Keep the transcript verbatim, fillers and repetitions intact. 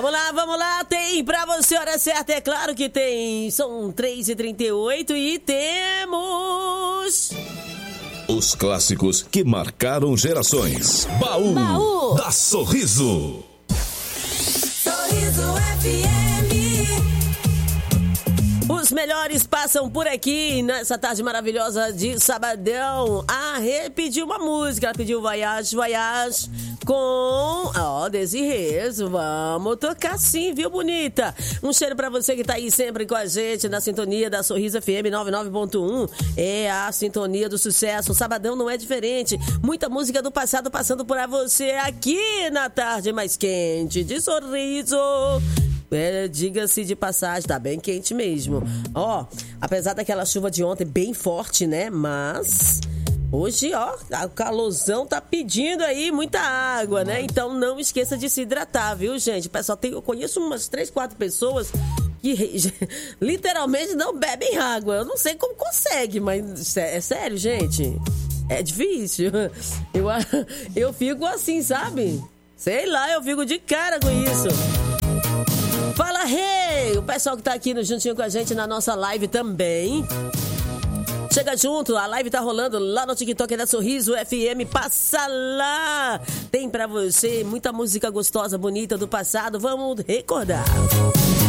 Vamos lá, vamos lá, tem pra você hora certa, é claro que tem. São três e trinta e oito e temos... Os clássicos que marcaram gerações. Baú, Baú. da Sorriso. Sorriso F M. Os melhores passam por aqui nessa tarde maravilhosa de sabadão. A Rê pediu uma música, ela pediu Voyage, Voyage com, ó, oh, Desirês. Vamos tocar sim, viu, bonita? Um cheiro pra você que tá aí sempre com a gente na sintonia da Sorriso F M noventa e nove ponto um. É a sintonia do sucesso. O sabadão não é diferente. Muita música do passado passando por você aqui na tarde mais quente de Sorriso. É, diga-se de passagem, tá bem quente mesmo. Ó, apesar daquela chuva de ontem bem forte, né? Mas hoje, ó, o calorzão tá pedindo aí muita água, né? Então não esqueça de se hidratar, viu, gente? O pessoal tem, eu conheço umas três, quatro pessoas que literalmente não bebem água. Eu não sei como consegue, mas é sério, gente. É difícil. Eu, eu fico assim, sabe? Sei lá, eu fico de cara com isso. Fala, Rei! O pessoal que tá aqui no, juntinho com a gente na nossa live também. Chega junto, a live tá rolando lá no TikTok da Sorriso F M. Passa lá! Tem pra você muita música gostosa, bonita do passado. Vamos recordar.